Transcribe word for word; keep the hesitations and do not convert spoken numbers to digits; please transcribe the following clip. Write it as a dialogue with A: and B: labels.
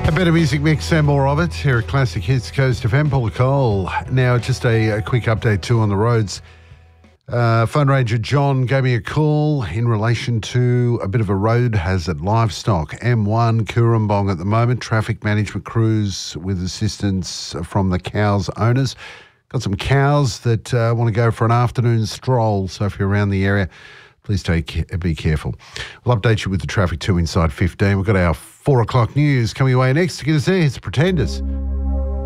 A: A bit of music mix and more of it here at Classic Hits Coast F M. Paul Cole. Now, just a, a quick update too on the roads. Uh, Phone Ranger John gave me a call in relation to a bit of a road hazard. Livestock, M one, Cooranbong at the moment. Traffic management crews with assistance from the cows owners. Got some cows that uh, want to go for an afternoon stroll, so if you're around the area, please take be careful. We'll update you with the traffic too inside fifteen. We've got our four o'clock news coming away next. To get us there, it's Pretenders.